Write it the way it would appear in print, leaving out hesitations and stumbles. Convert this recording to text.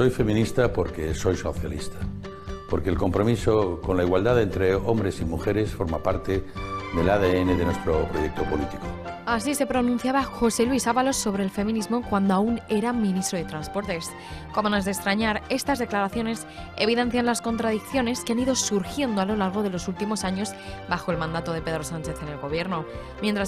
Soy feminista porque soy socialista, porque el compromiso con la igualdad entre hombres y mujeres forma parte del ADN de nuestro proyecto político. Así se pronunciaba José Luis Ábalos sobre el feminismo cuando aún era ministro de Transportes. Como no es de extrañar, estas declaraciones evidencian las contradicciones que han ido surgiendo a lo largo de los últimos años bajo el mandato de Pedro Sánchez en el gobierno. Mientras